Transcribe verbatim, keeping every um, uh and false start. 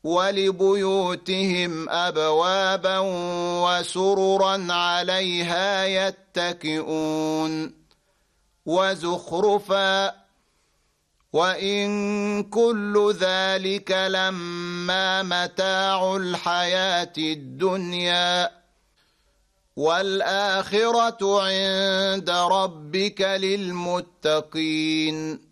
ولبيوتهم أبوابا وسررا عليها يتكئون وزخرفا وإن كل ذلك لما متاع الحياة الدنيا والآخرة عند ربك للمتقين